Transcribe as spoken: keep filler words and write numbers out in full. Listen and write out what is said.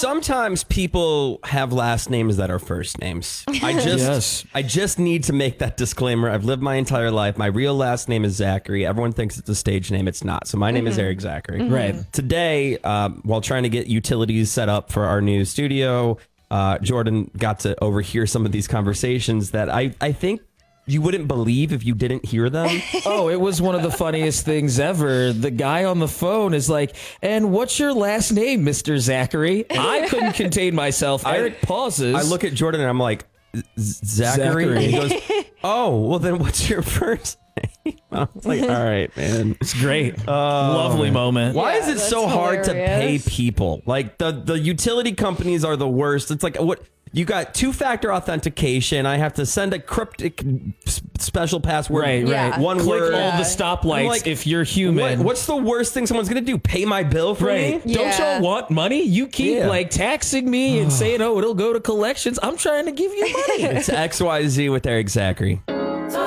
sometimes people have last names that are first names. I just Yes. I just need to make that disclaimer. I've lived my entire life. My real last name is Zachary. Everyone thinks it's a stage name. It's not. So my name is Eric Zachary. Right. Today, um, while trying to get utilities set up for our new studio, uh, Jordan got to overhear some of these conversations that I, I think you wouldn't believe if you didn't hear them. Oh, it was one of the funniest things ever. The guy on the phone is like, and what's your last name, Mister Zachary? I couldn't contain myself. Eric pauses. I look at Jordan and I'm like, Zachary? Zachary. And he goes, oh, well then what's your first name? I was like, all right, man. It's great. Lovely moment. Why Yeah, is it that's so hard to pay hilarious. people? Like the, the utility companies are the worst. It's like what you got two-factor authentication. I have to send a cryptic s- special password. Right, Yeah. right. One Click word. all the I'm stoplights like, if you're human. What, what's the worst thing someone's going to do? Pay my bill for Right. me? Don't Yeah. y'all want money? You keep Yeah. like taxing me and saying, oh, it'll go to collections. I'm trying to give you money. It's X Y Z with Eric Zachary.